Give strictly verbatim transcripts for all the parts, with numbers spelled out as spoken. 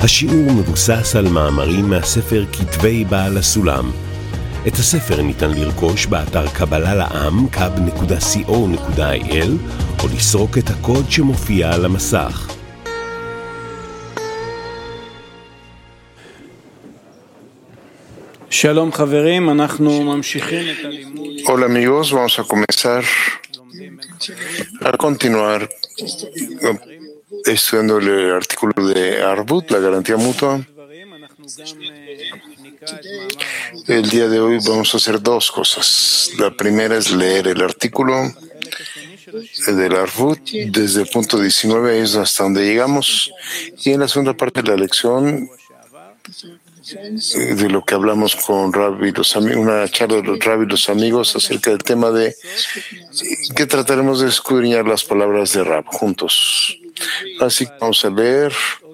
השיעור מבוסס על מאמרים מהספר כתבי בעל הסולם. את הספר ניתן לרכוש באתר קבלה לעם קאב נקודה סי או נקודה איי אל או לסרוק את הקוד שמופיע על המסך. Shalom חברים, אנחנו ממשיכים את הלימוד. Hola amigos, vamos a comenzar a continuar estudiando el artículo de Arvut, la garantía mutua. El día de hoy vamos a hacer dos cosas. La primera es leer el artículo del Arvut desde el punto diecinueve, es hasta donde llegamos, y en la segunda parte de la lección de lo que hablamos con Rabbi los amigos, una charla de los Rabbi los amigos acerca del tema de que trataremos de escudriñar las palabras de Rab juntos. Así que vamos a leer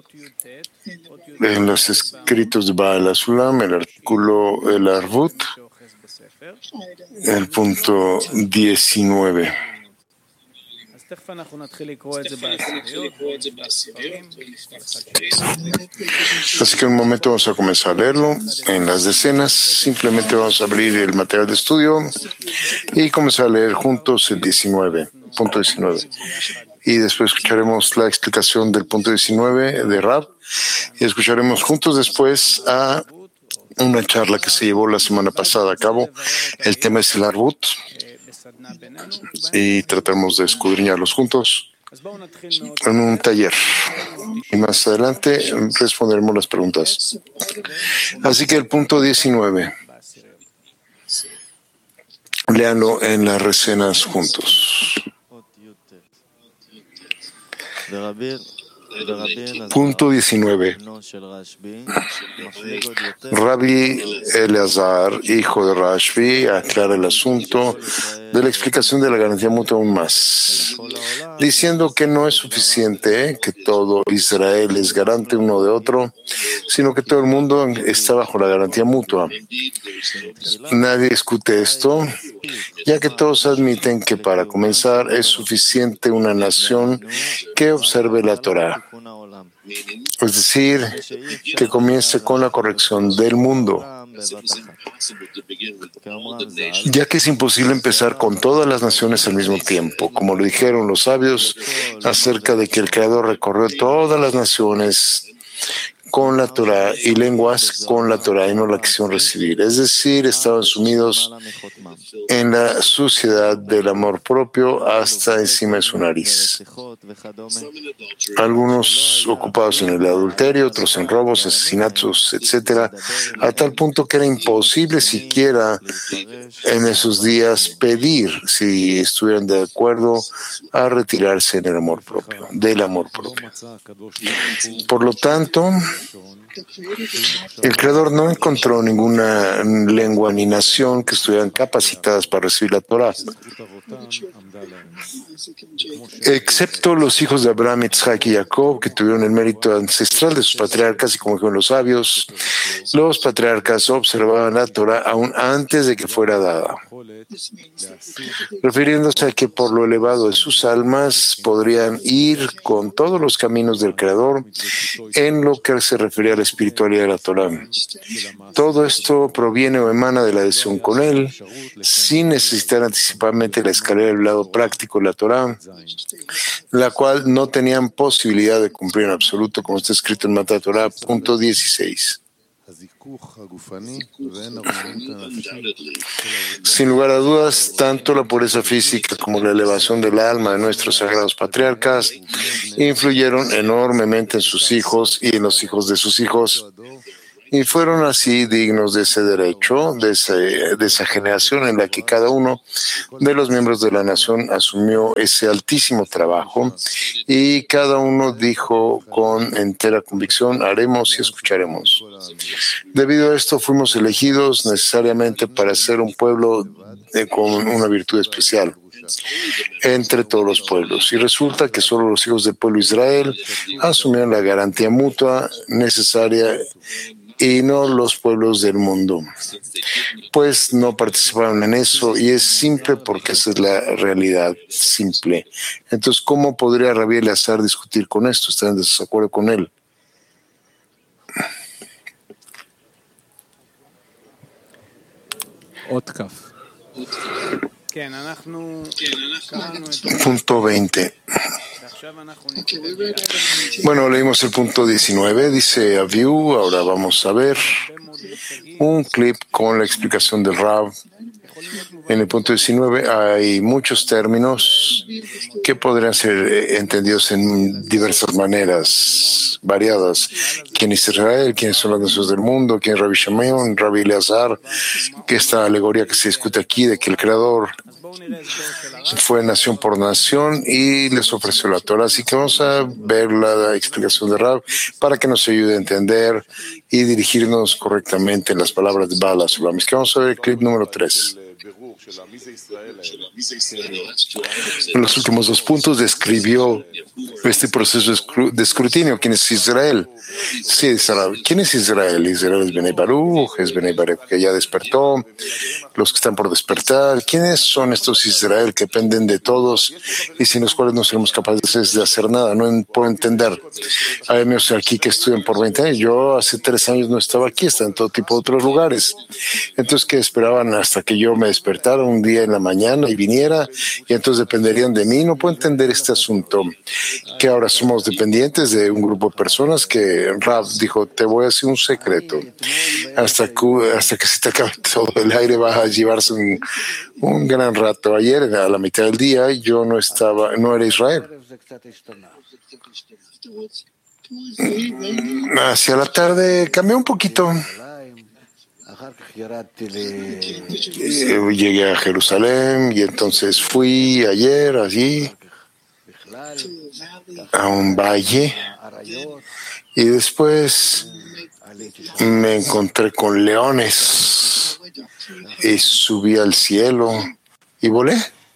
en los escritos de Baal HaSulam el artículo El Arvut, el punto diecinueve. Así que en un momento vamos a comenzar a leerlo en las decenas. Simplemente vamos a abrir el material de estudio y comenzar a leer juntos el diecinueve, punto diecinueve. Y después escucharemos la explicación del punto diecinueve de Rab y escucharemos juntos después a una charla que se llevó la semana pasada a cabo. El tema es el Arvut y tratamos de escudriñarlos juntos en un taller. Y más adelante responderemos las preguntas. Así que el punto diecinueve. Léanlo en las recenas juntos. Punto diecinueve. Rabbi Eleazar, hijo de Rashbi, aclara el asunto de la explicación de la garantía mutua aún más, diciendo que no es suficiente que todo Israel es garante uno de otro, sino que todo el mundo está bajo la garantía mutua. Nadie discute esto, ya que todos admiten que para comenzar es suficiente una nación que observe la Torá, es decir, que comience con la corrección del mundo, ya que es imposible empezar con todas las naciones al mismo tiempo, como lo dijeron los sabios acerca de que el Creador recorrió todas las naciones con la Torá y lenguas con la Torá y no la quisieron recibir. Es decir, estaban sumidos en la suciedad del amor propio hasta encima de su nariz. Algunos ocupados en el adulterio, otros en robos, asesinatos, etcétera, a tal punto que era imposible siquiera en esos días pedir si estuvieran de acuerdo a retirarse en el amor propio, del amor propio. Por lo tanto, el Creador no encontró ninguna lengua ni nación que estuvieran capacitadas para recibir la Torá, excepto los hijos de Abraham, Isaac y Jacob, que tuvieron el mérito ancestral de sus patriarcas, y como dijeron los sabios, los patriarcas observaban la Torá aún antes de que fuera dada, refiriéndose a que por lo elevado de sus almas podrían ir con todos los caminos del Creador en lo que se refería a la espiritualidad de la Torá. Todo esto proviene o emana de la adhesión con Él, sin necesitar anticipadamente la escalera del lado práctico de la Torá, la cual no tenían posibilidad de cumplir en absoluto, como está escrito en Matat Torah, punto dieciséis. Sin lugar a dudas, tanto la pureza física como la elevación del alma de nuestros sagrados patriarcas influyeron enormemente en sus hijos y en los hijos de sus hijos, y fueron así dignos de ese derecho, de, ese, de esa generación en la que cada uno de los miembros de la nación asumió ese altísimo trabajo, y cada uno dijo con entera convicción: haremos y escucharemos. Debido a esto fuimos elegidos necesariamente para ser un pueblo de, con una virtud especial entre todos los pueblos, y resulta que solo los hijos del pueblo de Israel asumieron la garantía mutua necesaria y no los pueblos del mundo, pues no participaron en eso, y es simple porque esa es la realidad simple. Entonces, ¿cómo podría Rabbi Eleazar discutir con esto? ¿Están en desacuerdo con él? Punto veinte. Bueno, leímos el punto diecinueve, dice Aviu. Ahora vamos a ver un clip con la explicación del Rav. En el punto diecinueve hay muchos términos que podrían ser entendidos en diversas maneras variadas. ¿Quién es Israel? ¿Quiénes son las naciones del mundo? ¿Quién es Rabbi Shimon? Rabbi Eleazar? Que esta alegoría que se discute aquí de que el Creador fue nación por nación y les ofreció la Torah. Así que vamos a ver la explicación de Rav para que nos ayude a entender y dirigirnos correctamente en las palabras de Baal HaSulam. Es que vamos a ver el clip número tres. En los últimos dos puntos describió este proceso de escrutinio. ¿Quién es Israel? Sí, Israel. ¿Quién es Israel? Israel es Benei Baruch, es Benei Baruch que ya despertó, los que están por despertar. ¿Quiénes son estos Israel que dependen de todos y sin los cuales no seremos capaces de hacer nada? No puedo entender. Hay amigos aquí que estudian por veinte años. Yo hace tres años no estaba aquí, estaba en todo tipo de otros lugares. Entonces, ¿qué esperaban hasta que yo me despertara un día en la mañana y viniera? Y entonces dependerían de mí. No puedo entender este asunto. Que ahora somos dependientes de un grupo de personas que Rav dijo, te voy a decir un secreto. Hasta que, hasta que se te acabe todo el aire va a llevarse un, un gran rato. Ayer, a la mitad del día, yo no estaba, no era Israel. Hacia la tarde cambió un poquito. Llegué a Jerusalén y entonces fui ayer allí a un valle y después me encontré con leones y subí al cielo y volé.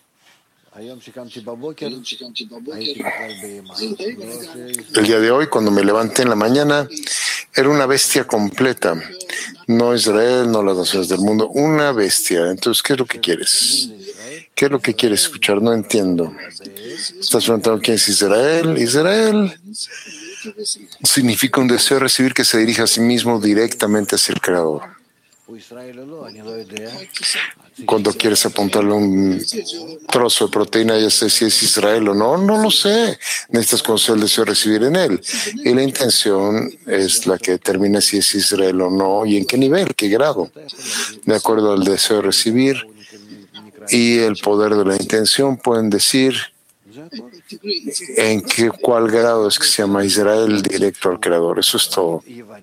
El día de hoy, cuando me levanté en la mañana, era una bestia completa. No Israel, no las naciones del mundo, una bestia. Entonces, ¿qué es lo que quieres? ¿Qué es lo que quieres escuchar? No entiendo. ¿Estás preguntando quién es Israel? Israel significa un deseo de recibir que se dirija a sí mismo directamente hacia el Creador. Cuando quieres apuntarle un trozo de proteína, ya sé si es Israel o no, no lo sé. Necesitas conocer el deseo de recibir en él. Y la intención es la que determina si es Israel o no y en qué nivel, qué grado. De acuerdo al deseo de recibir y el poder de la intención, pueden decir en qué, cuál grado es que se llama Israel directo al Creador. Eso es todo.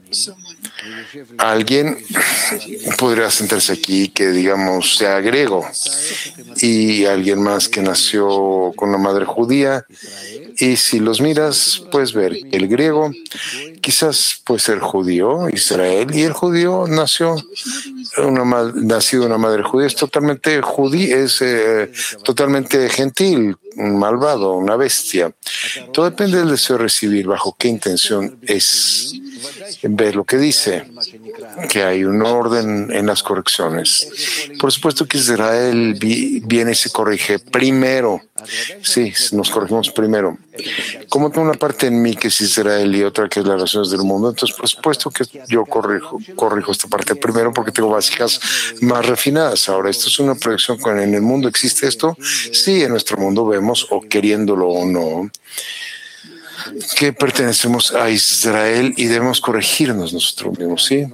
Alguien podría sentarse aquí que, digamos, sea griego y alguien más que nació con una madre judía. Y si los miras, puedes ver que el griego quizás puede ser judío, Israel, y el judío nació una nacido de una madre judía, es totalmente judío, es eh, totalmente gentil, un malvado, una bestia. Todo depende del deseo de recibir, bajo qué intención es. Ver lo que dice, que hay un orden en las correcciones. Por supuesto que Israel viene y se corrige primero. Sí, nos corregimos primero. Como tengo una parte en mí que es Israel y otra que es las naciones del mundo, entonces por supuesto que yo corrijo, corrijo esta parte primero porque tengo básicas más refinadas. Ahora, esto es una proyección. ¿En el mundo existe esto? Sí, en nuestro mundo vemos, o queriéndolo o no, que pertenecemos a Israel y debemos corregirnos nosotros mismos, ¿sí?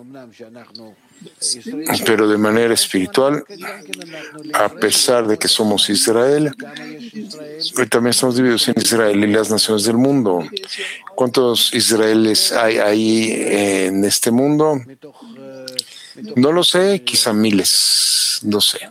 Pero de manera espiritual, a pesar de que somos Israel, también estamos divididos en Israel y las naciones del mundo. ¿Cuántos israelíes hay ahí en este mundo? No lo sé, quizá miles, no sé.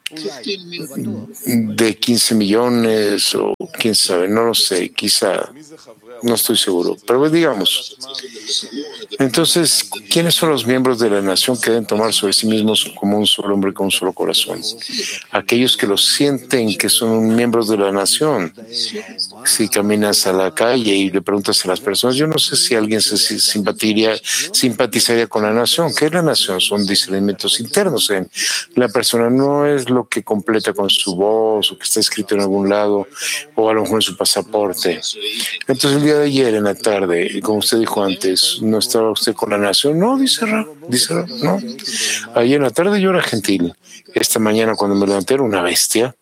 De quince millones o quién sabe, no lo sé, quizá, no estoy seguro, pero digamos. Entonces, ¿quiénes son los miembros de la nación que deben tomar sobre sí mismos como un solo hombre con un solo corazón? Aquellos que lo sienten que son miembros de la nación. Si caminas a la calle y le preguntas a las personas, yo no sé si alguien se simpatizaría, simpatizaría con la nación. ¿Qué es la nación? Son discernimientos internos. En la persona no es lo que completa con su voz o que está escrito en algún lado o a lo mejor en su pasaporte. Entonces, el día día de ayer en la tarde, como usted dijo antes, ¿no estaba usted con la nación? No, dice Rab, dice Rab, no. Ayer en la tarde yo era gentil. Esta mañana cuando me levanté era una bestia.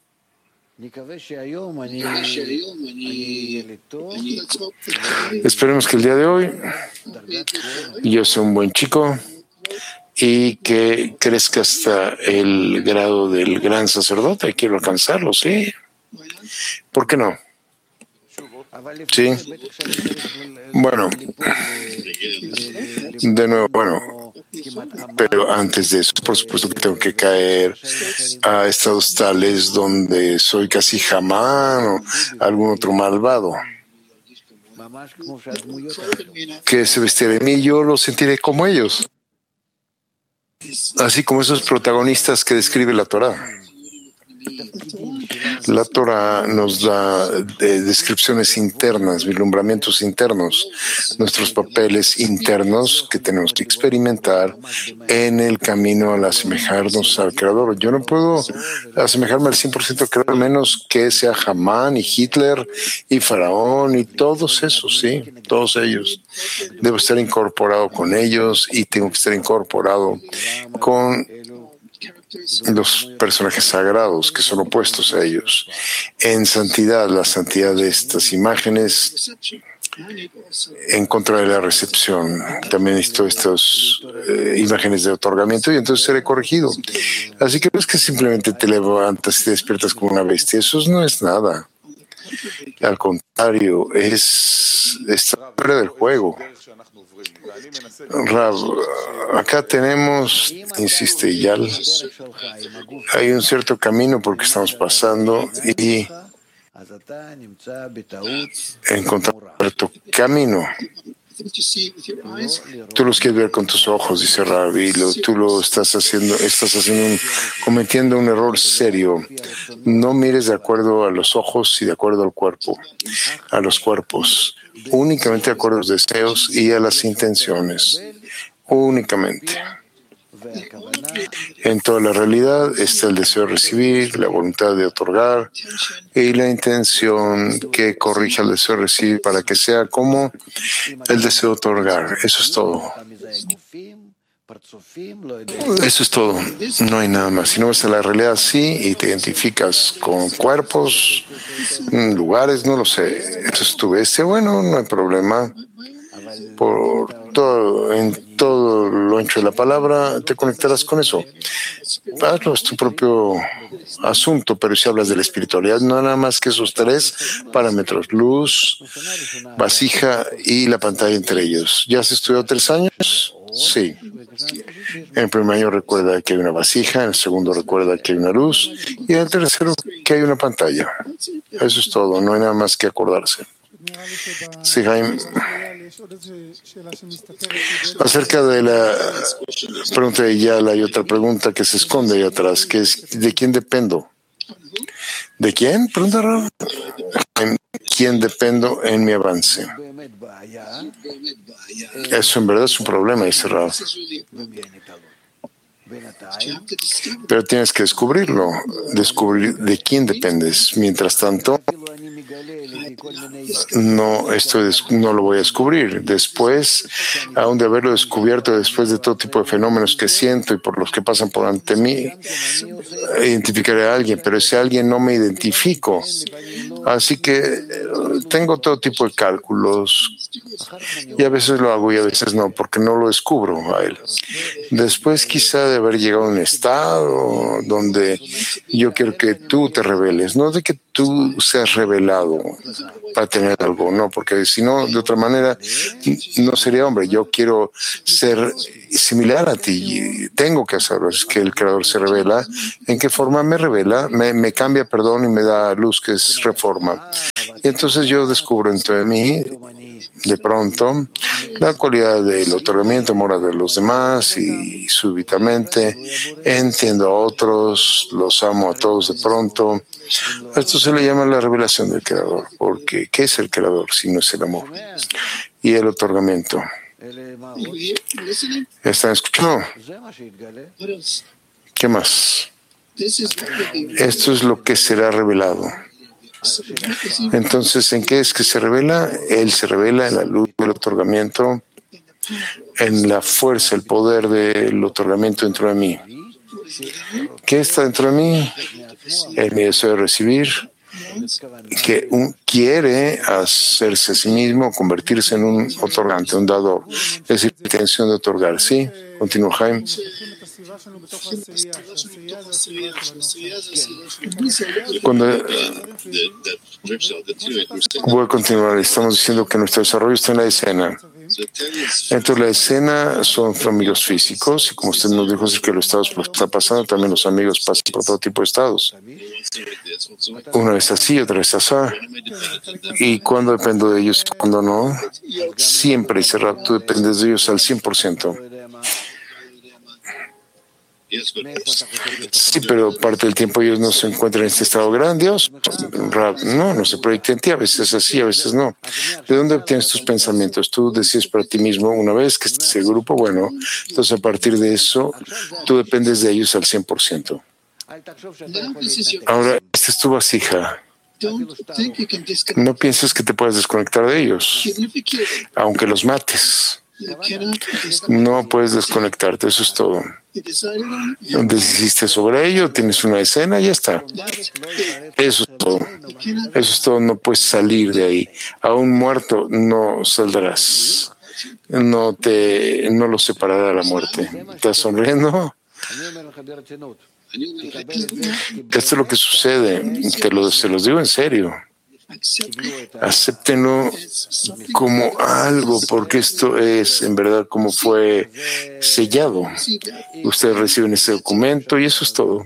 Esperemos que el día de hoy yo sea un buen chico y que crezca hasta el grado del gran sacerdote. Quiero alcanzarlo, sí. ¿Por qué no? Sí. Bueno, de nuevo, bueno, pero antes de eso, por supuesto que tengo que caer a estados tales donde soy casi Hamán o algún otro malvado que se vestirá de mí y yo lo sentiré como ellos, así como esos protagonistas que describe la Torá. La Torah nos da eh, descripciones internas, vislumbramientos internos, nuestros papeles internos que tenemos que experimentar en el camino al asemejarnos al Creador. Yo no puedo asemejarme al cien por ciento al Creador, menos que sea Hamán y Hitler y Faraón y todos esos, sí, todos ellos. Debo estar incorporado con ellos y tengo que estar incorporado con los personajes sagrados que son opuestos a ellos. En santidad, la santidad de estas imágenes en contra de la recepción. También necesito estas eh, imágenes de otorgamiento y entonces seré corregido. Así que no es que simplemente te levantas y te despiertas como una bestia. Eso no es nada. Al contrario, es estar fuera del juego. Rab, acá tenemos, insiste Yal, hay un cierto camino por que estamos pasando y encontrar un cierto camino. Tú los quieres ver con tus ojos, dice Rab, y lo, tú lo estás haciendo, estás haciendo un, cometiendo un error serio. No mires de acuerdo a los ojos y de acuerdo al cuerpo, a los cuerpos, únicamente de acuerdo a los deseos y a las intenciones, únicamente. En toda la realidad está el deseo de recibir, la voluntad de otorgar y la intención que corrija el deseo de recibir para que sea como el deseo de otorgar. Eso es todo. Eso es todo. No hay nada más. Si no ves la realidad así y te identificas con cuerpos, lugares, no lo sé. Eso es tu bestia. Bueno, no hay problema. Por todo, en todo lo ancho de la palabra, te conectarás con eso. Hazlo, es tu propio asunto, pero si hablas de la espiritualidad, no nada más que esos tres parámetros: luz, vasija y la pantalla entre ellos. ¿Ya has estudiado tres años? Sí. En el primer año recuerda que hay una vasija, en el segundo recuerda que hay una luz y en el tercero que hay una pantalla. Eso es todo, no hay nada más que acordarse. Sí, Jaime. Acerca de la pregunta de Yala, hay otra pregunta que se esconde ahí atrás, que es ¿de quién dependo? ¿De quién? Pregunta rara. ¿En quién dependo en mi avance? Eso en verdad es un problema, dice Rav. Pero tienes que descubrirlo, descubrir de quién dependes. Mientras tanto, no, esto no lo voy a descubrir. Después, aún de haberlo descubierto, después de todo tipo de fenómenos que siento y por los que pasan por ante mí, identificaré a alguien, pero ese alguien no me identifico. Así que tengo todo tipo de cálculos y a veces lo hago y a veces no, porque no lo descubro a él. Después quizá de haber llegado a un estado donde yo quiero que tú te reveles, no de que tú seas revelado para tener algo, no, porque si no, de otra manera, no sería hombre. Yo quiero ser similar a ti, tengo que hacerlo. Es que el Creador se revela. ¿En qué forma me revela? Me, me cambia, perdón, y me da luz, que es reforma. Y entonces yo descubro entre mí, de pronto, la cualidad del otorgamiento, amor de los demás, y súbitamente entiendo a otros, los amo a todos de pronto. Esto se le llama la revelación del Creador, porque ¿qué es el Creador si no es el amor y el otorgamiento? ¿Están escuchando? ¿Qué más? Esto es lo que será revelado. Entonces, ¿en qué es que se revela? Él se revela en la luz del otorgamiento, en la fuerza, el poder del otorgamiento dentro de mí. ¿Qué está dentro de mí? El mi deseo de recibir, que un, quiere hacerse a sí mismo, convertirse en un otorgante, un dador. Es decir, la intención de otorgar. ¿Sí? Continúa, Jaime. Cuando voy a continuar, estamos diciendo que nuestro desarrollo está en la escena. Entonces, la escena son nuestros amigos físicos, y como usted nos dijo, es que los estados está pasando, también los amigos pasan por todo tipo de estados. Una vez así, otra vez así. Y cuando dependo de ellos y cuando no, siempre, ese rato, tú dependes de ellos al cien por ciento. Sí, pero parte del tiempo ellos no se encuentran en este estado grandioso. No, no se proyecta en ti, a veces así, a veces no. ¿De dónde obtienes tus pensamientos? Tú decides para ti mismo una vez que estés en el grupo, bueno, entonces a partir de eso, tú dependes de ellos al cien por ciento. Ahora, esta es tu vasija. No pienses que te puedes desconectar de ellos, aunque los mates. No puedes desconectarte, eso es todo. Decidiste sobre ello, tienes una escena y ya está. Eso es todo. Eso es todo, no puedes salir de ahí. Aún muerto no saldrás. No te, no lo separará de la muerte. ¿Estás sonriendo? Esto es lo que sucede. Te lo, se los digo en serio. Acéptenlo como algo, porque esto es en verdad como fue sellado. Ustedes reciben ese documento y eso es todo.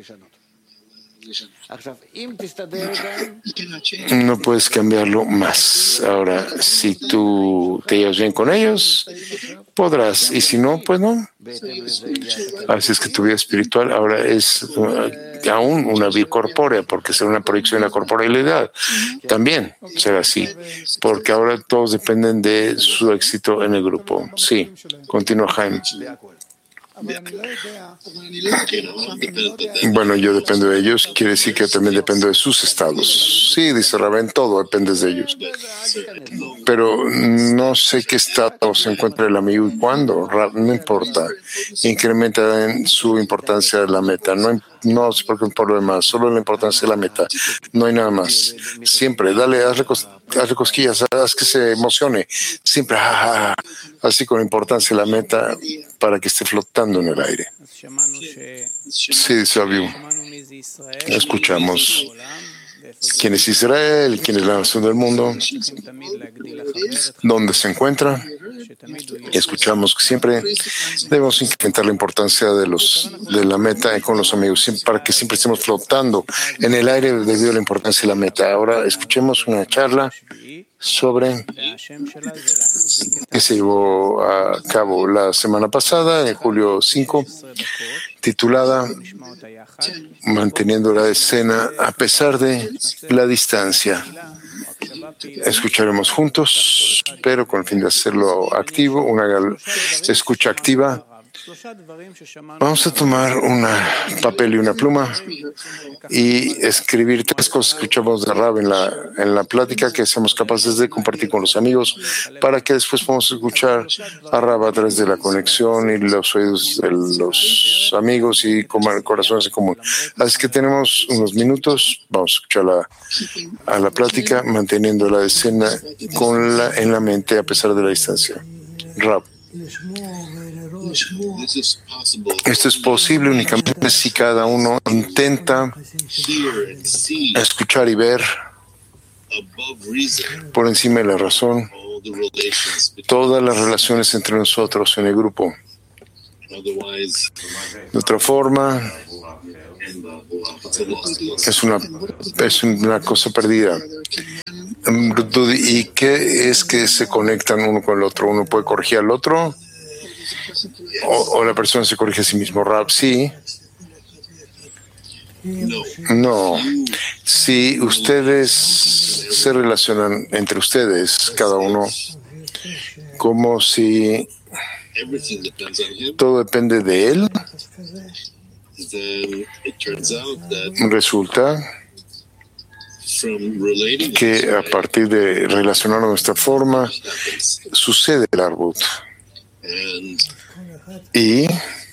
No puedes cambiarlo más. Ahora, si tú te llevas bien con ellos, podrás. Y si no, pues no. Así es que tu vida espiritual ahora es uh, aún una vida corpórea, porque será una proyección de la corporealidad. También será así, porque ahora todos dependen de su éxito en el grupo. Sí, continúa Jaime. Bueno, yo dependo de ellos, quiere decir que también dependo de sus estados. Sí, dice Rabén, todo dependes de ellos. Pero no sé qué estado se encuentra el amigo y cuándo, no importa. Incrementa en su importancia de la meta. No, no se preocupen por lo demás, solo la importancia de la meta. No hay nada más. Siempre, dale, hazle, cos, hazle cosquillas, haz que se emocione. Siempre, ah, así con la importancia de la meta para que esté flotando en el aire. Sí, dice Abiú. Escuchamos quién es Israel, quién es la nación del mundo, dónde se encuentra. Escuchamos que siempre debemos incrementar la importancia de los de la meta con los amigos para que siempre estemos flotando en el aire debido a la importancia de la meta. Ahora escuchemos una charla sobre que se llevó a cabo la semana pasada, en julio cinco, titulada Manteniendo la escena a pesar de la distancia. Escucharemos juntos, pero con el fin de hacerlo activo, una escucha activa. Vamos a tomar un papel y una pluma y escribir tres cosas que escuchamos de Rab en la, en la plática que seamos capaces de compartir con los amigos para que después podamos escuchar a Rab a través de la conexión y los oídos de los amigos y corazones en común. Así que tenemos unos minutos, vamos a escuchar la, a la plática manteniendo la escena con la, en la mente a pesar de la distancia. Rab. Esto es posible únicamente si cada uno intenta escuchar y ver por encima de la razón todas las relaciones entre nosotros en el grupo. De otra forma, es una, es una cosa perdida. ¿Y qué es que se conectan uno con el otro? ¿Uno puede corregir al otro? O, o la persona se corrige a sí mismo. Rab, sí. No. Si ustedes se relacionan entre ustedes, cada uno, como si todo depende de él, resulta que a partir de relacionarnos de esta forma sucede el arbut. Y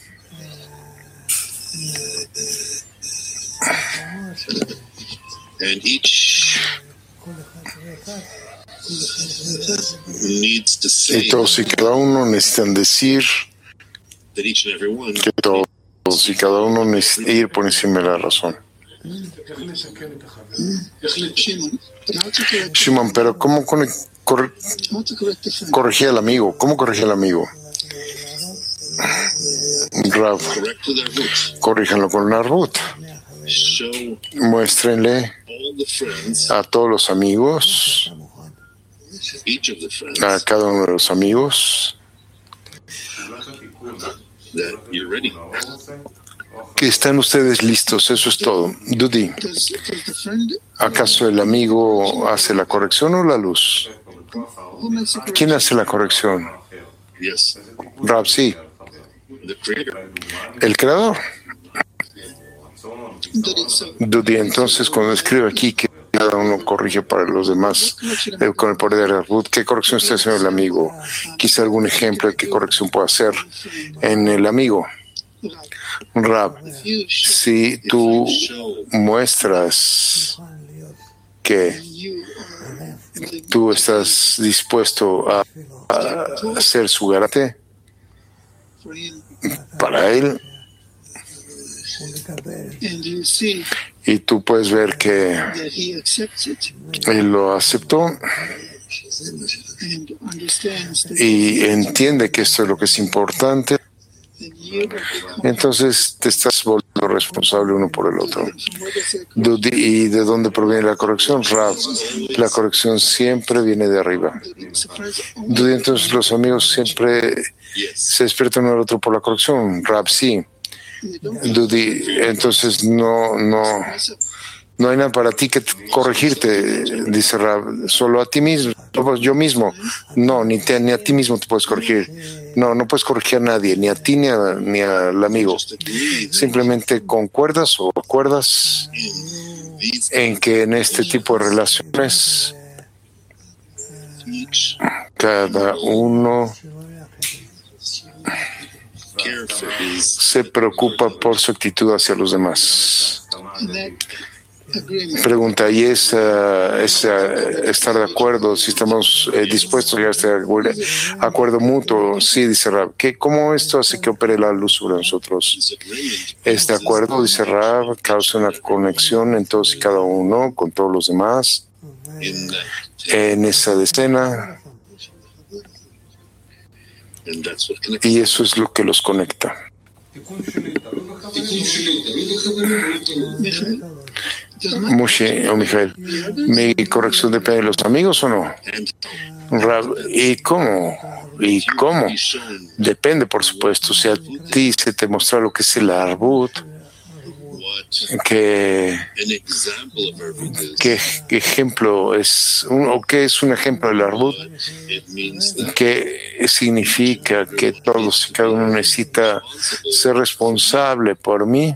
y todos y cada uno necesitan decir que todos y cada uno necesita ir por encima de la razón. Shimon, pero ¿cómo corre, corregía al amigo? ¿Cómo corregía al amigo? Rav, corríjanlo con el arbut. Muéstrenle a todos los amigos, a cada uno de los amigos, que están ustedes listos. Eso es todo. Dudi, ¿acaso el amigo hace la corrección o la luz? ¿Quién hace la corrección? Rav, sí. El creador. Dudi, entonces cuando escribe aquí que cada uno corrige para los demás eh, con el poder de la Arbut, ¿qué corrección está haciendo el amigo? Quizá algún ejemplo de qué corrección puede hacer en el amigo. Rab, si tú muestras que tú estás dispuesto a, a hacer su garate para él, y tú puedes ver que él lo aceptó y entiende que esto es lo que es importante, entonces te estás volviendo responsable uno por el otro. ¿Y de dónde proviene la corrección? Rav, la corrección siempre viene de arriba. Entonces los amigos siempre se despiertan uno al otro por la corrección. Rav, sí. Dudi, entonces no, no, no hay nada para ti que corregirte, dice Rab, solo a ti mismo, yo mismo. No, ni, te, ni a ti mismo te puedes corregir. No, no puedes corregir a nadie, ni a ti ni, a, ni al amigo. Simplemente concuerdas o acuerdas en que en este tipo de relaciones cada uno se preocupa por su actitud hacia los demás. Pregunta, ¿y es, uh, es uh, estar de acuerdo? Si estamos eh, dispuestos a llegar a este acuerdo mutuo. Sí, dice Rab. ¿Qué, ¿Cómo esto hace que opere la luz sobre nosotros? Este acuerdo, dice Rab, causa una conexión en todos y cada uno con todos los demás. En esa decena. Y eso es lo que los conecta. Moshe o Mijael, ¿mi corrección depende de los amigos o no? ¿Y cómo? ¿Y cómo? Depende, por supuesto. Si a ti se te muestra lo que es el arbut, que ¿qué ejemplo es un, o qué es un ejemplo del arbut? ¿Qué significa que todos y cada uno necesita ser responsable por mí?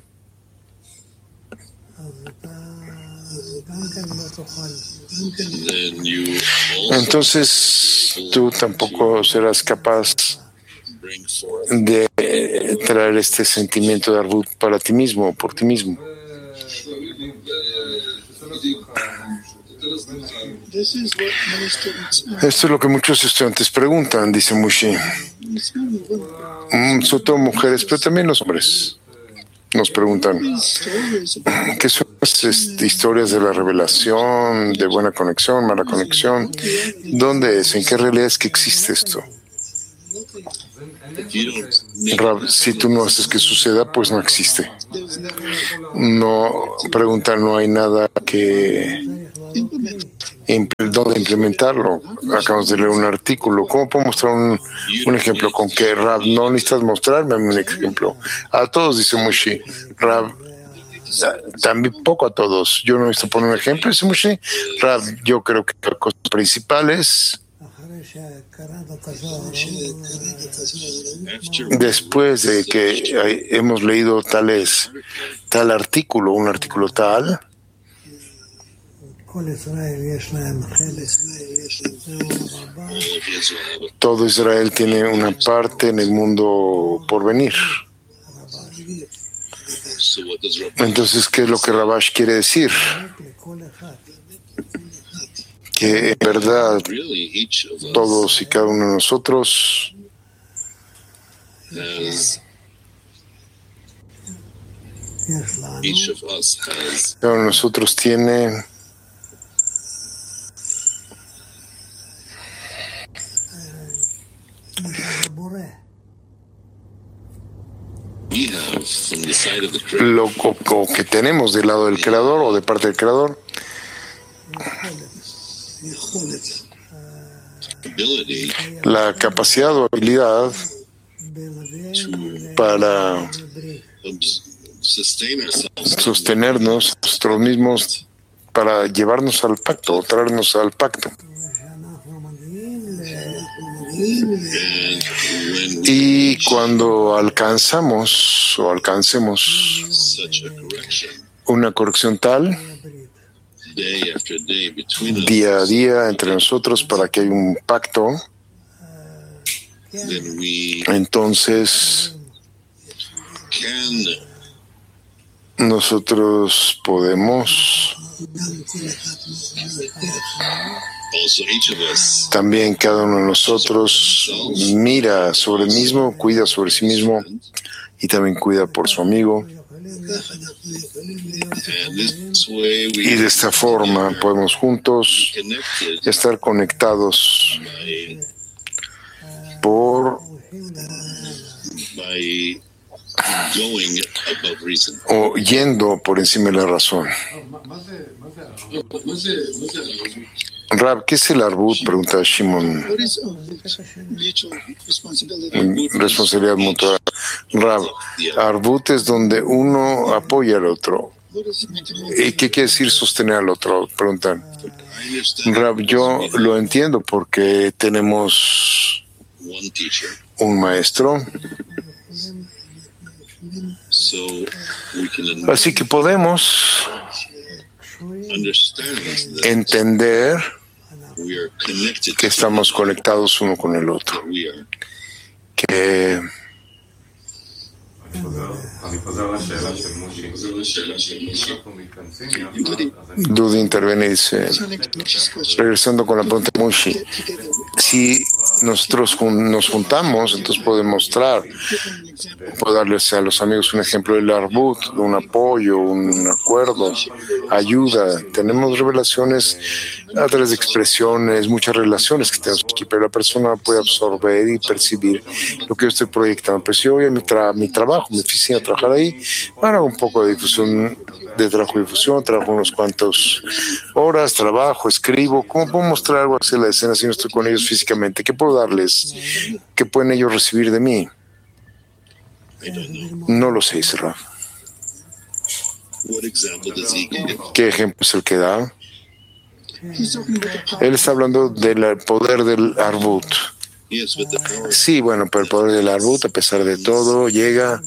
Entonces tú tampoco serás capaz de traer este sentimiento de arbut para ti mismo, por ti mismo. Esto es lo que muchos estudiantes preguntan, dice Mushi. Mm, sobre todo mujeres, pero también los hombres nos preguntan qué son estas historias de la revelación, de buena conexión, mala conexión. ¿Dónde es? ¿En qué realidad es que existe esto? Rab, si tú no haces que suceda, pues no existe. No, pregunta, no hay nada que dónde implementarlo. Acabamos de leer un artículo. ¿Cómo puedo mostrar un, un ejemplo con que Rab no necesitas mostrarme un ejemplo? A todos, dice Mushi. Rab, también poco a todos. Yo no necesito poner un ejemplo, dice Mushi. Rab, yo creo que las cosas principales, después de que hemos leído tales, tal artículo, un artículo tal, Todo Israel tiene una parte en el mundo por venir. Entonces, ¿qué es lo que Rabash quiere decir? Que en verdad todos y cada uno de nosotros cada uno de nosotros tiene lo, lo que tenemos del lado del Creador o de parte del Creador, la capacidad o habilidad para sostenernos nosotros mismos, para llevarnos al pacto o traernos al pacto. Y cuando alcanzamos o alcancemos una corrección tal, día a día entre nosotros, para que haya un pacto, entonces nosotros podemos también, cada uno de nosotros mira sobre el mismo, cuida sobre sí mismo y también cuida por su amigo. Y de esta forma podemos juntos estar conectados por o yendo por encima de la razón. Rab, ¿qué es el arbut? Pregunta Shimon. Responsabilidad mutua. Rab, arbut es donde uno apoya al otro. ¿Y qué quiere decir sostener al otro? Preguntan. Rab, yo lo entiendo porque tenemos un maestro. Así que podemos entender que estamos conectados uno con el otro, que Dudi interviene y dice, regresando con la pregunta de Mushi, si nosotros nos juntamos, entonces podemos mostrar, puedo darles a los amigos un ejemplo del arbut, un apoyo, un acuerdo, ayuda. Tenemos revelaciones a través de expresiones, muchas relaciones que tenemos aquí, pero la persona puede absorber y percibir lo que yo estoy proyectando. Pues yo voy a mi, tra- mi trabajo, mi oficina, a trabajar ahí, hago un poco de difusión, de trabajo y difusión, trabajo unos cuantos horas, trabajo, escribo. ¿Cómo puedo mostrar algo hacia la escena si no estoy con ellos físicamente? ¿Qué puedo darles? ¿Qué pueden ellos recibir de mí? No lo sé, dice Rav. ¿Qué ejemplo es el que da? Él está hablando del poder del arbut. Sí, bueno, pero el poder del arbut, a pesar de todo, llega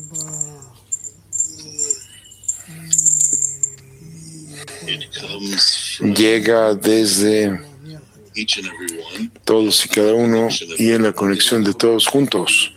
llega desde todos y cada uno y en la conexión de todos juntos.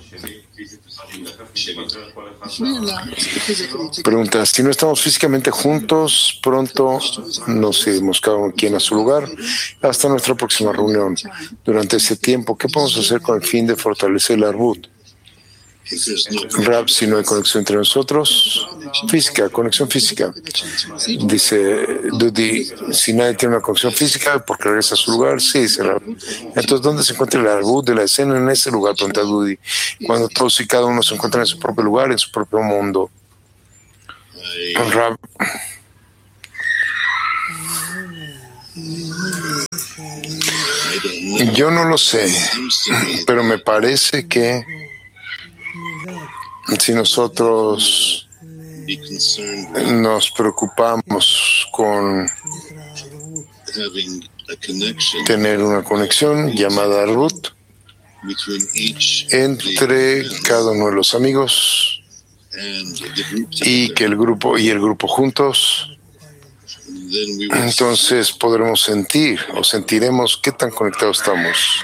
Pregunta, si no estamos físicamente juntos, pronto nos iremos cada quien a su lugar hasta nuestra próxima reunión. Durante ese tiempo, ¿qué podemos hacer con el fin de fortalecer el arbut? Rab, si no hay conexión entre nosotros, física, conexión física. Dice Dudi, si nadie tiene una conexión física, ¿porque regresa a su lugar? Sí, dice Rab. Entonces, ¿dónde se encuentra el arbut de la escena? En ese lugar, pregunta Dudi. Cuando todos y cada uno se encuentran en su propio lugar, en su propio mundo. Rab, yo no lo sé, pero me parece que si nosotros nos preocupamos con tener una conexión llamada arbut entre cada uno de los amigos y que el grupo y el grupo juntos, entonces podremos sentir o sentiremos qué tan conectados estamos.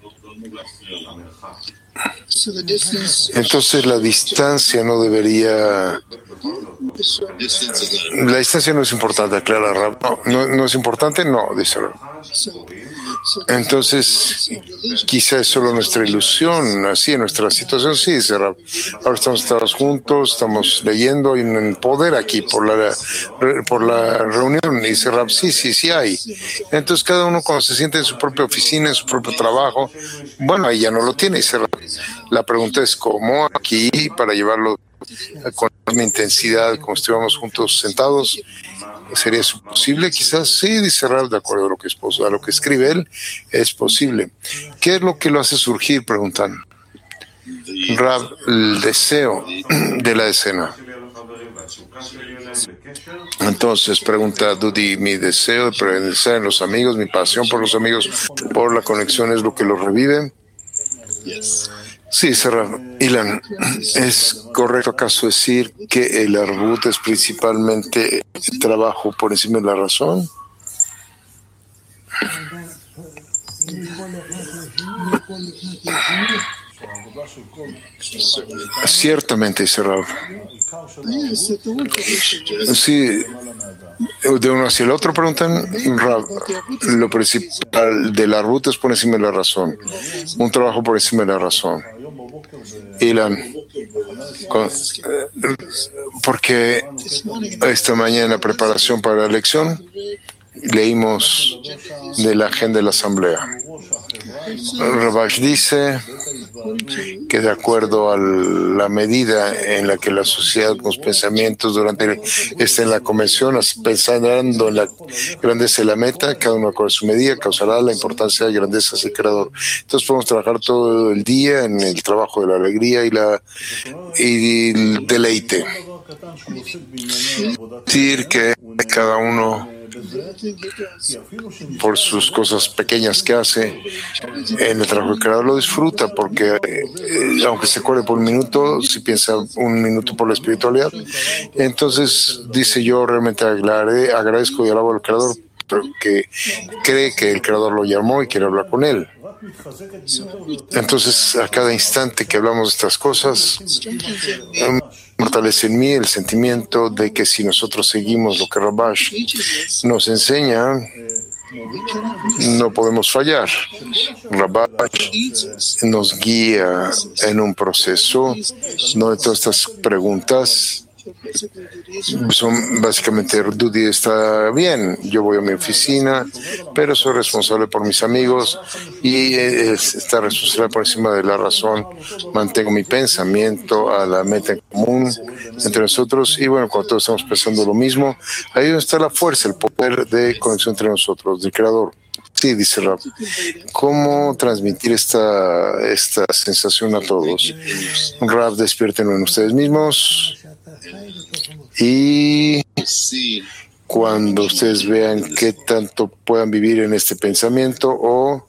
Entonces la distancia no debería... La distancia no es importante, aclara Rab. No, no, no es importante, no, dice Rab. Entonces, quizá es solo nuestra ilusión, así en nuestra situación, sí, dice Rab. Ahora estamos todos juntos, estamos leyendo, hay un poder aquí por la, por la reunión, dice Rab, sí, sí, sí hay. Entonces, cada uno cuando se siente en su propia oficina, en su propio trabajo, bueno, ahí ya no lo tiene, dice Rab. La pregunta es cómo aquí, para llevarlo con la misma intensidad, como estuviéramos juntos sentados, ¿sería eso posible? Quizás sí, dice Rab, de acuerdo a lo que, es, a lo que escribe él, es posible. ¿Qué es lo que lo hace surgir? Preguntan. Rab, el deseo de la escena. Entonces, pregunta Dudi, mi deseo de permanecer en los amigos, mi pasión por los amigos, por la conexión es lo que los revive. Sí, Serrano. Ilan, ¿es correcto acaso decir que el arbut es principalmente el trabajo por encima de la razón? Ciertamente, Serrano. Sí, de uno hacia el otro preguntan, lo principal del arbut es por encima de la razón, un trabajo por encima de la razón. Ilan, con, porque esta mañana en la preparación para la elección leímos de la agenda de la asamblea. Rabash dice que de acuerdo a la medida en la que la sociedad con los pensamientos durante está en la convención, pensando en la grandeza de la meta, cada uno con su medida causará la importancia y grandeza del creador. Entonces podemos trabajar todo el día en el trabajo de la alegría y la y el deleite. Decir que cada uno por sus cosas pequeñas que hace en el trabajo del creador lo disfruta, porque eh, aunque se corre por un minuto, si piensa un minuto por la espiritualidad, entonces dice yo realmente agradezco, agradezco y alabo al creador porque cree que el creador lo llamó y quiere hablar con él. Entonces a cada instante que hablamos de estas cosas um, fortalece en mí el sentimiento de que si nosotros seguimos lo que Rabash nos enseña, no podemos fallar. Rabash nos guía en un proceso donde todas estas preguntas son básicamente, Dudi está bien, yo voy a mi oficina, pero soy responsable por mis amigos y está responsable por encima de la razón. Mantengo mi pensamiento a la meta en común entre nosotros y bueno, cuando todos estamos pensando lo mismo, ahí donde está la fuerza, el poder de conexión entre nosotros, del creador. Sí, dice Rab, ¿cómo transmitir esta, esta sensación a todos? Rab, despiértenlo en ustedes mismos y cuando ustedes vean qué tanto puedan vivir en este pensamiento o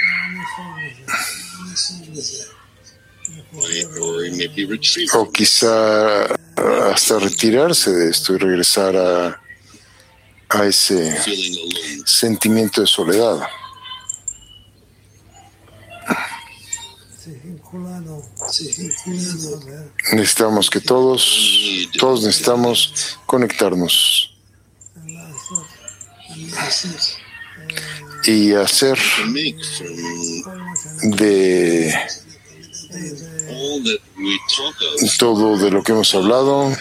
o quizá hasta retirarse de esto y regresar a a ese sentimiento de soledad. Necesitamos que todos, todos necesitamos conectarnos y hacer de todo de lo que hemos hablado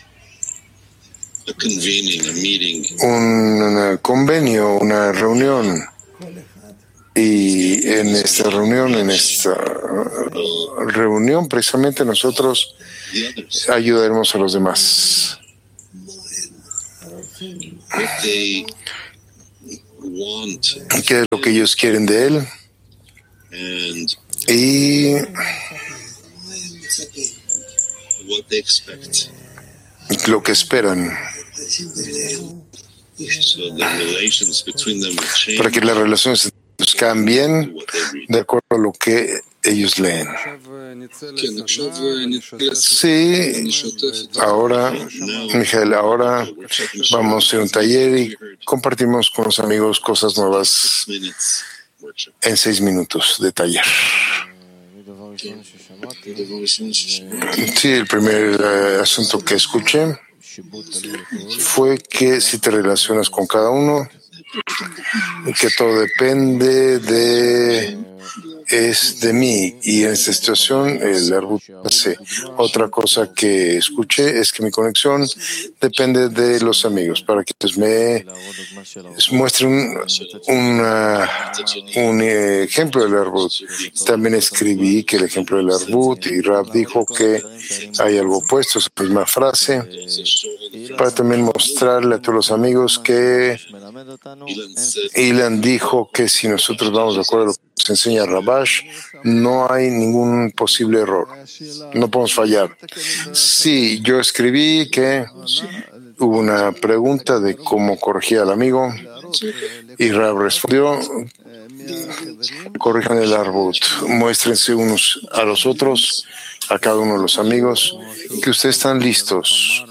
un convenio, una reunión, y en esta reunión, en esta reunión precisamente nosotros ayudaremos a los demás. ¿Qué es lo que ellos quieren de él? Y lo que esperan para que las relaciones cambien de acuerdo a lo que ellos leen. Sí, ahora, Mijael, ahora vamos a hacer un taller y compartimos con los amigos cosas nuevas en seis minutos de taller. Sí, el primer uh, asunto que escuché fue que si te relacionas con cada uno, que todo depende de es de mí, y en esta situación el Arbut hace. Otra cosa que escuché es que mi conexión depende de los amigos, para que pues, me muestren un, una, un ejemplo del Arbut. También escribí que el ejemplo del Arbut, y Rab dijo que hay algo opuesto, esa misma frase, para también mostrarle a todos los amigos que Ilan dijo que si nosotros vamos de acuerdo a lo que nos enseña Rabash, no hay ningún posible error, no podemos fallar. Sí, yo escribí que hubo una pregunta de cómo corregir al amigo y Rab respondió: corrijan el Arbut, muéstrense unos a los otros, a cada uno de los amigos, que ustedes están listos.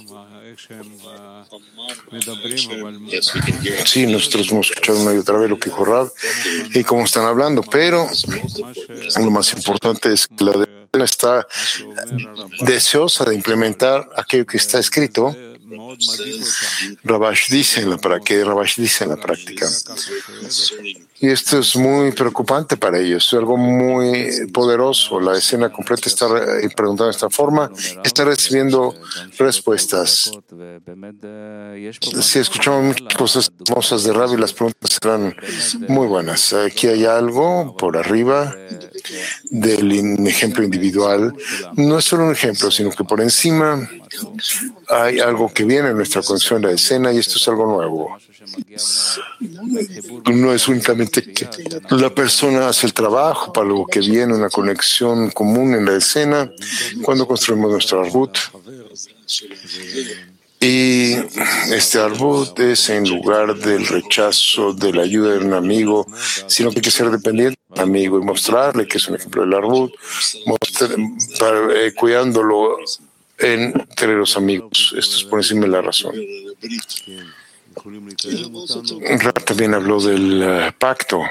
Sí, nosotros hemos escuchado una y otra vez lo que dijo Rab y cómo están hablando, pero lo más importante es que la decena está deseosa de implementar aquello que está escrito. Rabash dice, para que Rabash dice en la práctica. Y esto es muy preocupante para ellos, es algo muy poderoso. La escena completa está preguntando de esta forma, está recibiendo respuestas. Si escuchamos muchas cosas hermosas de Rabbi, las preguntas serán muy buenas. Aquí hay algo por arriba del ejemplo individual. No es solo un ejemplo, sino que por encima hay algo que viene en nuestra conexión, la escena, y esto es algo nuevo. No es únicamente que la persona hace el trabajo para lo que viene, una conexión común en la escena cuando construimos nuestro Arbut. Y este Arbut es en lugar del rechazo de la ayuda de un amigo, sino que hay que ser dependiente del amigo y mostrarle que es un ejemplo del Arbut, mostrar, para, eh, cuidándolo entre los amigos. Esto es por encima de la razón. Rab también habló del uh, pacto,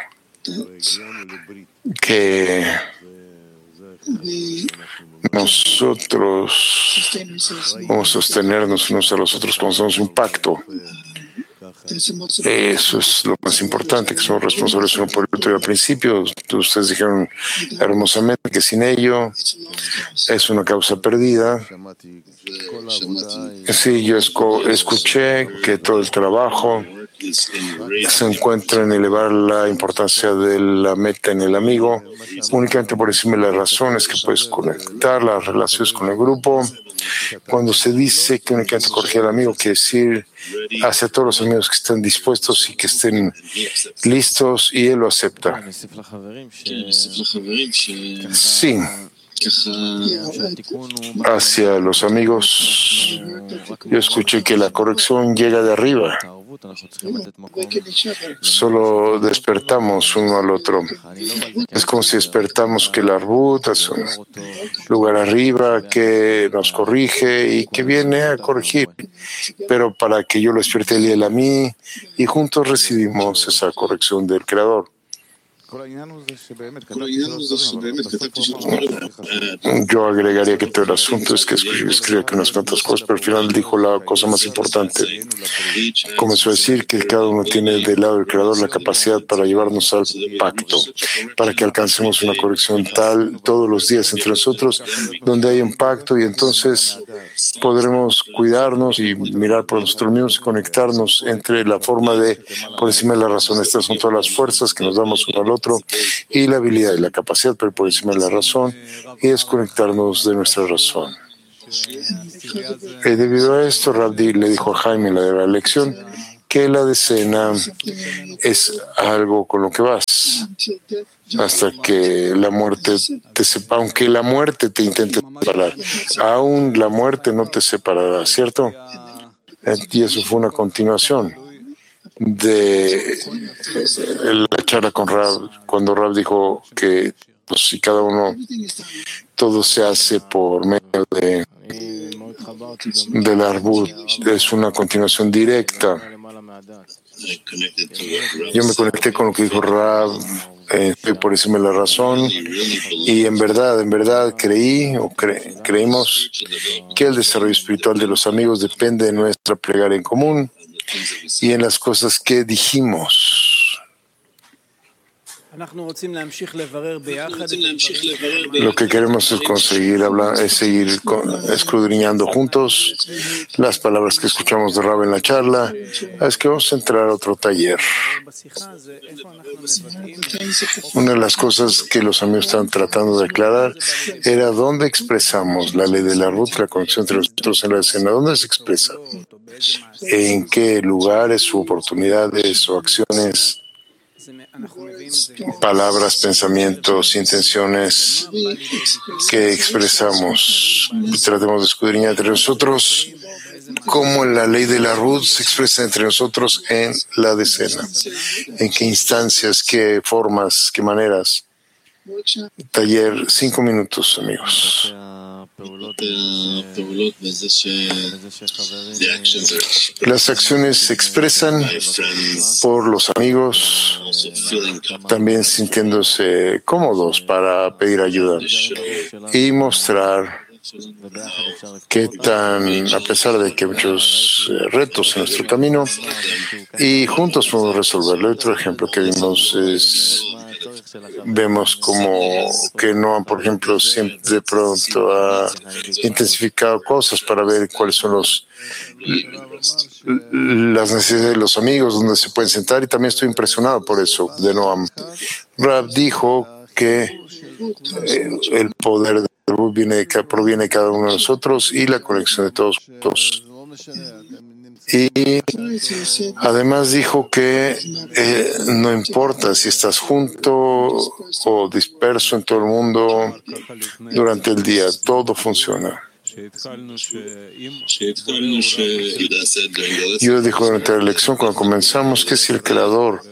que nosotros vamos a sostenernos unos a los otros cuando hacemos un pacto. Eso es lo más importante, que somos responsables uno por el otro. Y al principio ustedes dijeron hermosamente que sin ello es una causa perdida. Sí, yo escuché que todo el trabajo se encuentra en elevar la importancia de la meta en el amigo, únicamente por encima de las razones que puedes conectar las relaciones con el grupo. Cuando se dice que únicamente corregir al amigo, quiere decir hacia todos los amigos que estén dispuestos y que estén listos, y él lo acepta. Sí. Hacia los amigos, yo escuché que la corrección llega de arriba. Solo despertamos uno al otro. Es como si despertamos que el Arbut es un lugar arriba que nos corrige y que viene a corregir. Pero para que yo lo despierte él y él a mí, y juntos recibimos esa corrección del Creador. Yo agregaría que todo el asunto es que escribe que unas cuantas cosas, pero al final dijo la cosa más importante. Comenzó a decir que cada uno tiene del lado del Creador la capacidad para llevarnos al pacto, para que alcancemos una corrección tal todos los días entre nosotros, donde hay un pacto, y entonces podremos cuidarnos y mirar por nosotros mismos y conectarnos entre la forma de, por encima de la razón. Estas son todas las fuerzas que nos damos uno al otro, y la habilidad y la capacidad, pero por encima de la razón, y desconectarnos de nuestra razón. Y debido a esto, Rabdi le dijo a Jaime en la de la lección que la decena es algo con lo que vas hasta que la muerte te separe, aunque la muerte te intente separar, aún la muerte no te separará, ¿cierto? Y eso fue una continuación de la charla con Rab, cuando Rab dijo que y cada uno, todo se hace por medio de del Arbut, es una continuación directa. Yo me conecté con lo que dijo Rab, eh, estoy por encima de la razón, y en verdad, en verdad creí o cre, creímos que el desarrollo espiritual de los amigos depende de nuestra plegaria en común y en las cosas que dijimos. Lo que queremos es conseguir hablar, es seguir escudriñando juntos las palabras que escuchamos de Rab en la charla. Es que vamos a entrar a otro taller. Una de las cosas que los amigos están tratando de aclarar era dónde expresamos la ley de la ruta, la conexión entre nosotros en la escena. ¿Dónde se expresa? ¿En qué lugares u oportunidades o acciones? Palabras, pensamientos, intenciones que expresamos. Tratemos de escudriñar entre nosotros cómo la ley de la Ruth se expresa entre nosotros en la decena. En qué instancias, qué formas, qué maneras. Taller, cinco minutos, amigos. Las acciones se expresan por los amigos, también sintiéndose cómodos para pedir ayuda y mostrar qué tan, a pesar de que hay muchos retos en nuestro camino, y juntos podemos resolverlo. Otro ejemplo que vimos es vemos como que Noam, por ejemplo, siempre de pronto ha intensificado cosas para ver cuáles son los las necesidades de los amigos, donde se pueden sentar, y también estoy impresionado por eso de Noam. Rab dijo que eh, el poder de Rab viene, proviene de cada uno de nosotros y la conexión de todos juntos. Y además dijo que eh, no importa si estás junto o disperso en todo el mundo durante el día, todo funciona. Yo dijo durante la lección, cuando comenzamos, que si el creador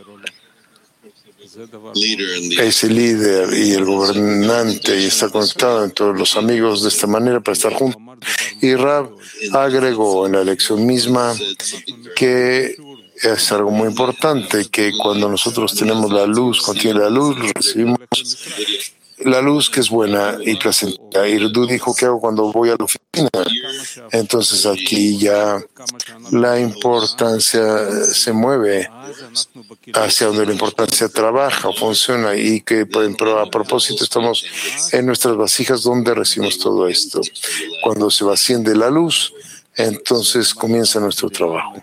es el líder y el gobernante y está conectado en todos los amigos de esta manera para estar juntos. Y Rab agregó en la lección misma que es algo muy importante, que cuando nosotros tenemos la luz, contiene la luz, recibimos la luz que es buena y placentera. Y Irdu dijo, ¿qué hago cuando voy a la oficina? Entonces aquí ya la importancia se mueve hacia donde la importancia trabaja o funciona, y que pero a propósito estamos en nuestras vasijas donde recibimos todo esto. Cuando se vacían de la luz, entonces comienza nuestro trabajo.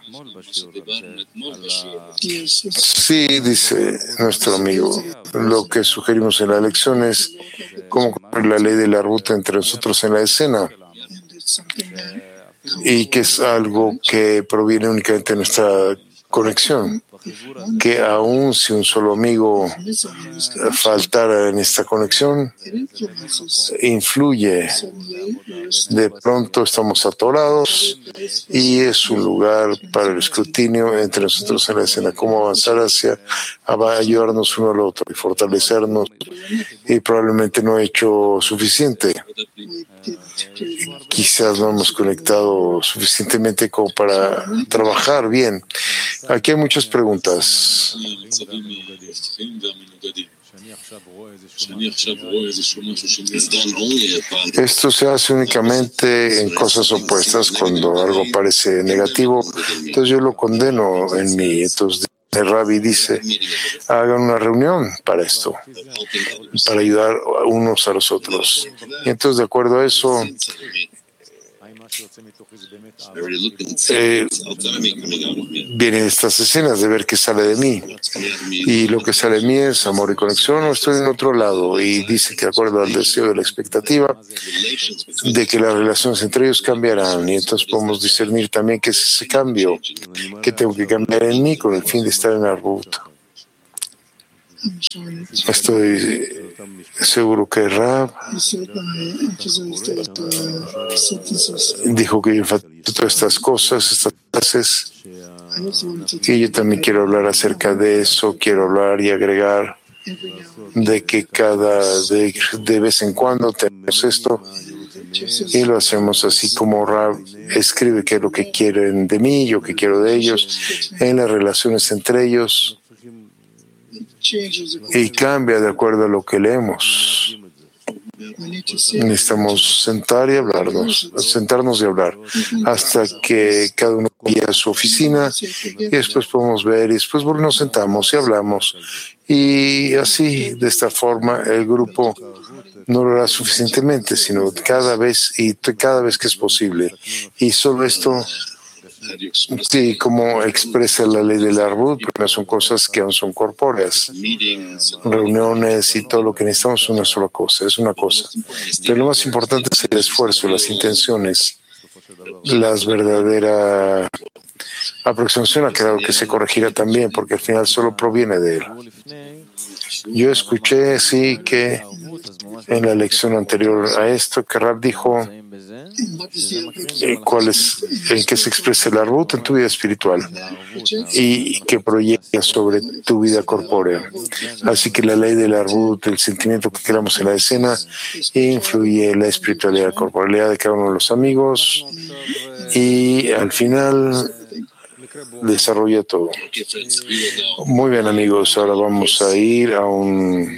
Sí, dice nuestro amigo, lo que sugerimos en la lección es cómo cumplir la ley de la ruta entre nosotros en la escena, y que es algo que proviene únicamente de nuestra conexión, que aun si un solo amigo faltara en esta conexión, influye. De pronto estamos atorados y es un lugar para el escrutinio entre nosotros en la escena, cómo avanzar hacia, va a ayudarnos uno al otro y fortalecernos, y probablemente no he hecho suficiente. Quizás no hemos conectado suficientemente como para trabajar bien. Aquí hay muchas preguntas. Esto se hace únicamente en cosas opuestas, cuando algo parece negativo, entonces yo lo condeno en mí. Entonces el Rabbi dice, hagan una reunión para esto, para ayudar unos a los otros. Y entonces, de acuerdo a eso, Eh, vienen estas escenas de ver qué sale de mí, y lo que sale de mí es amor y conexión, o estoy en otro lado. Y dice que de acuerdo al deseo de la expectativa de que las relaciones entre ellos cambiarán, y entonces podemos discernir también qué es ese cambio que tengo que cambiar en mí con el fin de estar en la ruta. Estoy seguro que Rab dijo que yo enfatizó todas estas cosas, estas frases, y yo también quiero hablar acerca de eso, quiero hablar y agregar de que cada de, de vez en cuando tenemos esto y lo hacemos así como Rab escribe qué es lo que quieren de mí, yo qué quiero de ellos, en las relaciones entre ellos, y cambia de acuerdo a lo que leemos. Necesitamos sentar y hablarnos, sentarnos y hablar hasta que cada uno vaya a su oficina y después podemos ver y después nos sentamos y hablamos. Y así, de esta forma, el grupo no lo hará suficientemente, sino cada vez y cada vez que es posible. Y solo esto, sí, como expresa la ley del árbol, primero son cosas que aún son corpóreas. Reuniones y todo lo que necesitamos es una sola cosa, es una cosa. Pero lo más importante es el esfuerzo, las intenciones, las verdaderas aproximación a claro que se corregirá también, porque al final solo proviene de él. Yo escuché, sí, que en la lección anterior a esto, que Rab dijo eh, cuál es, en qué se expresa el arbut en tu vida espiritual y que proyecta sobre tu vida corpórea. Así que la ley del arbut, el sentimiento que creamos en la escena, influye en la espiritualidad, corporalidad de cada uno de los amigos y al final desarrolla todo. Muy bien, amigos, ahora vamos a ir a un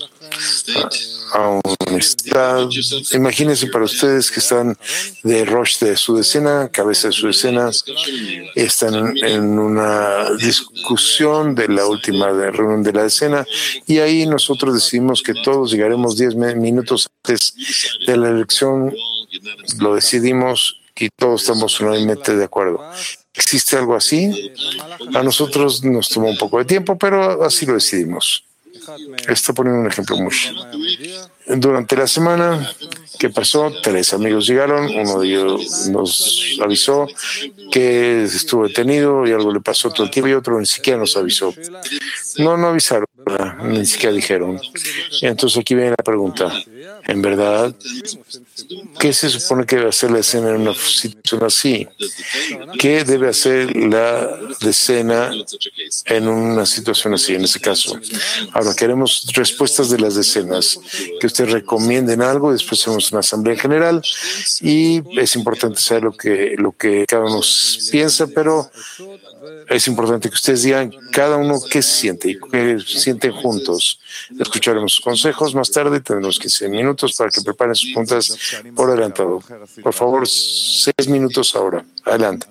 a, a un estado. Imagínense para ustedes que están de Rosh de su decena, cabeza de su decena, están en una discusión de la última reunión de la decena y ahí nosotros decidimos que todos llegaremos diez minutos antes de la elección, lo decidimos y todos estamos unanimemente de acuerdo. ¿Existe algo así? A nosotros nos tomó un poco de tiempo, pero así lo decidimos. Estoy poniendo un ejemplo muy. Durante la semana, ¿qué pasó? Tres amigos llegaron, uno de ellos nos avisó que estuvo detenido y algo le pasó todo el tiempo y otro ni siquiera nos avisó. No, no avisaron, ni siquiera dijeron. Entonces aquí viene la pregunta. En verdad, ¿qué se supone que debe hacer la escena en una situación así? ¿Qué debe hacer la decena en una situación así, en ese caso? Ahora, queremos respuestas de las decenas, que ustedes recomienden algo, y después hacemos una asamblea general y es importante saber lo que, lo que cada uno piensa, pero es importante que ustedes digan cada uno qué siente y qué sienten juntos. Escucharemos sus consejos más tarde, tendremos quince minutos para que preparen sus preguntas por adelantado. Por favor, seis minutos ahora. Adelante.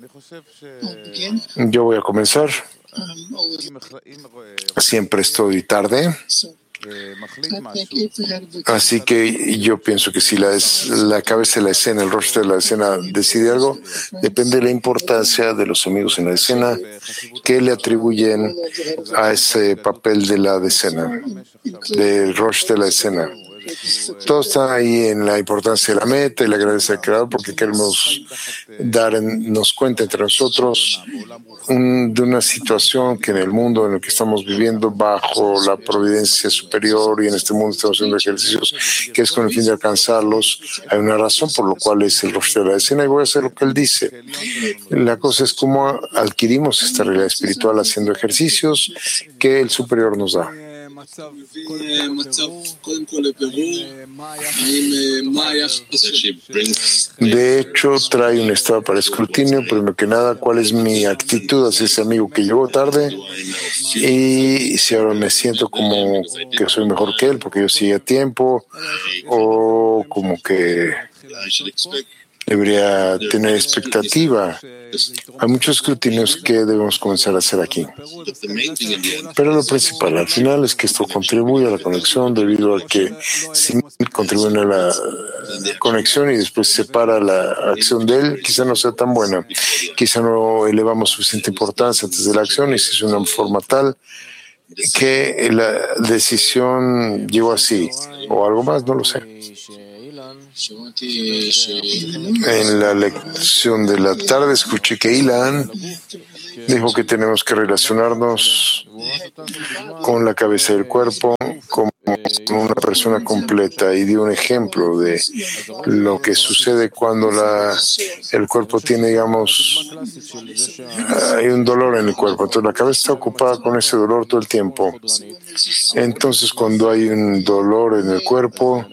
Yo voy a comenzar. Siempre estoy tarde. Así que yo pienso que si la, es, la cabeza de la escena, el rostro de la escena decide algo, depende de la importancia de los amigos en la escena que le atribuyen a ese papel de la decena, del rostro de la escena. Todo está ahí en la importancia de la meta y la grandeza del creador, porque queremos darnos cuenta entre nosotros un, de una situación que en el mundo en el que estamos viviendo bajo la providencia superior y en este mundo estamos haciendo ejercicios que es con el fin de alcanzarlos. Hay una razón por la cual es el rostro de la escena y voy a hacer lo que él dice. La cosa es cómo adquirimos esta realidad espiritual haciendo ejercicios que el superior nos da. De hecho, trae un estado para escrutinio, primero que nada, cuál es mi actitud hacia ese amigo que llegó tarde y si ahora me siento como que soy mejor que él porque yo sigo a tiempo o como que debería tener expectativa. Hay muchos escrutinios que debemos comenzar a hacer aquí. Pero lo principal al final es que esto contribuye a la conexión debido a que si contribuye a la conexión y después separa la acción de él, quizá no sea tan buena. Quizá no elevamos suficiente importancia antes de la acción y si es una forma tal que la decisión llegó así o algo más, no lo sé. En la lección de la tarde escuché que Ilan dijo que tenemos que relacionarnos con la cabeza del cuerpo como una persona completa y dio un ejemplo de lo que sucede cuando la, el cuerpo tiene, digamos, hay un dolor en el cuerpo. Entonces la cabeza está ocupada con ese dolor todo el tiempo. Entonces, cuando hay un dolor en el cuerpo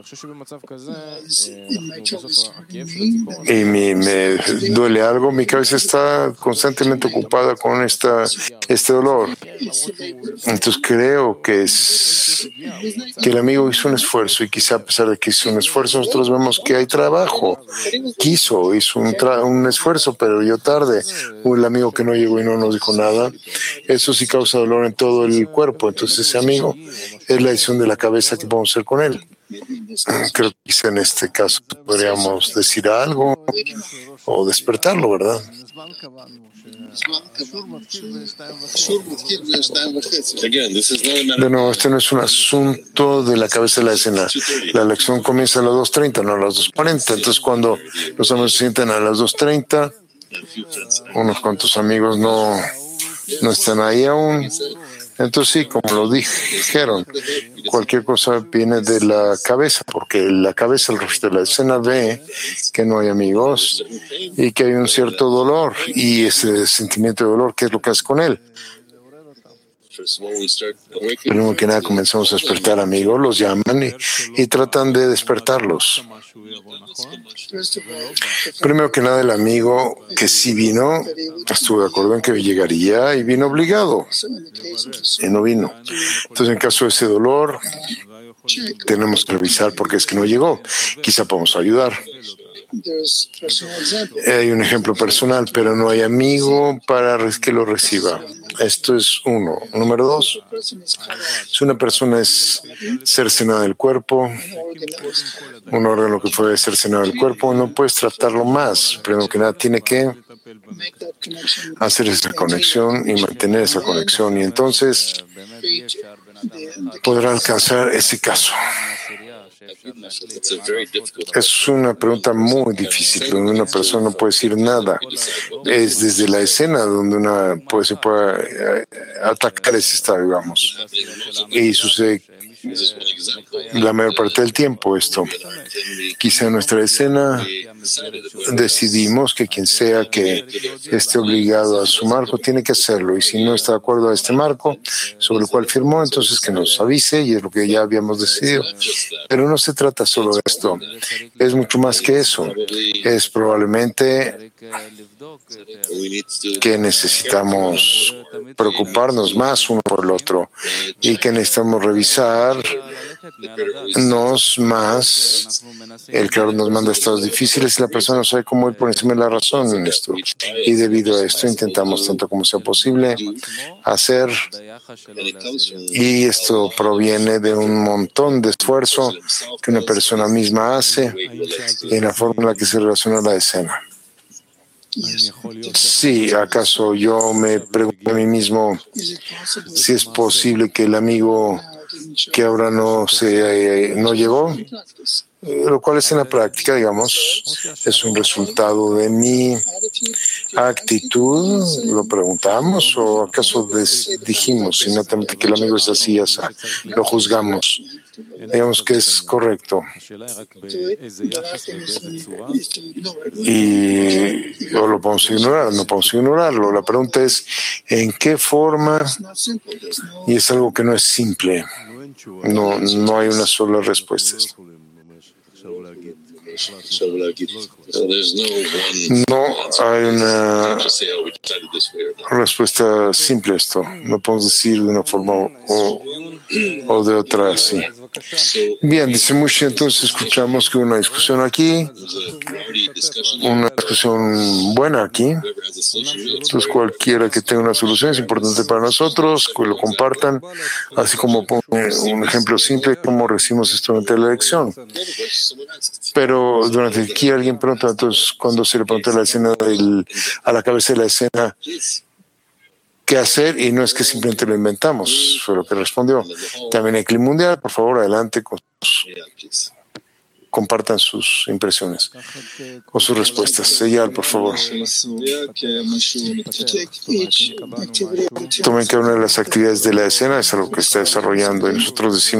y me, me duele algo, mi cabeza está constantemente ocupada con esta, este dolor. Entonces creo que es que el amigo hizo un esfuerzo, y quizá a pesar de que hizo un esfuerzo, nosotros vemos que hay trabajo. Quiso, hizo un, tra- un esfuerzo, pero yo tarde. El amigo que no llegó y no nos dijo nada, eso sí causa dolor en todo el cuerpo. Entonces ese amigo es la decisión de la cabeza que podemos hacer con él. Creo que quizá en este caso podríamos decir algo o despertarlo, ¿verdad? De nuevo, este no es un asunto de la cabeza de la escena. La lección comienza a las dos treinta, no a las dos cuarenta. Entonces, cuando los amigos se sientan a las dos treinta, unos cuantos amigos no, no están ahí aún. Entonces, sí, como lo dijeron, cualquier cosa viene de la cabeza, porque la cabeza, el resto de la escena, ve que no hay amigos y que hay un cierto dolor, y ese sentimiento de dolor, ¿qué es lo que hace con él? Primero que nada comenzamos a despertar amigos, los llaman y, y tratan de despertarlos. Primero que nada, el amigo que sí vino, estuvo de acuerdo en que llegaría y vino obligado, y no vino. Entonces, en caso de ese dolor, tenemos que revisar por qué es que no llegó. Quizá podemos ayudar. Hay un ejemplo personal, pero no hay amigo para que lo reciba. Esto es uno. Número dos, si una persona es cercenada del cuerpo, un órgano que fue cercenado del cuerpo, no puedes tratarlo más. Primero que nada, tiene que hacer esa conexión y mantener esa conexión, y entonces podrá alcanzar ese caso. Es una pregunta muy difícil, donde una persona no puede decir nada. Es desde la escena donde una pues, se puede atacar ese estado, digamos. Y sucede la mayor parte del tiempo esto. Quizá en nuestra escena decidimos que quien sea que esté obligado a su marco tiene que hacerlo, y si no está de acuerdo a este marco sobre el cual firmó, entonces que nos avise, y es lo que ya habíamos decidido. Pero no se trata solo de esto, es mucho más que eso. Es probablemente que necesitamos preocuparnos más uno por el otro, y que necesitamos revisar nos más. El Creador nos manda estados difíciles y la persona no sabe cómo ir por encima de la razón en esto, y debido a esto intentamos tanto como sea posible hacer, y esto proviene de un montón de esfuerzo que una persona misma hace en la forma en la que se relaciona a la escena. Sí, ¿acaso yo me pregunto a mí mismo si es posible que el amigo que ahora no se eh, no llegó, lo cual es en la práctica, digamos, es un resultado de mi actitud? ¿Lo preguntamos o acaso des, dijimos inmediatamente que el amigo es así, así, lo juzgamos? Digamos que es correcto. Y o lo podemos ignorar, no podemos ignorarlo. La pregunta es, ¿en qué forma? Y es algo que no es simple. No, no hay una sola respuesta. No hay una respuesta simple a esto. No podemos decir de una forma o, o de otra así. Bien, dice Moshe, entonces escuchamos que una discusión aquí, una discusión buena aquí. Entonces cualquiera que tenga una solución es importante para nosotros, que lo compartan, así como un ejemplo simple de cómo recibimos esto durante la elección. Pero durante aquí alguien pregunta, entonces cuando se le pregunta a la escena del, a la cabeza de la escena qué hacer, y no es que simplemente lo inventamos, fue lo que respondió. También hay clima mundial, por favor, adelante, con sus, compartan sus impresiones o sus respuestas. Señal, por favor. Tomen cada una de las actividades de la escena, es algo que está desarrollando, y nosotros decimos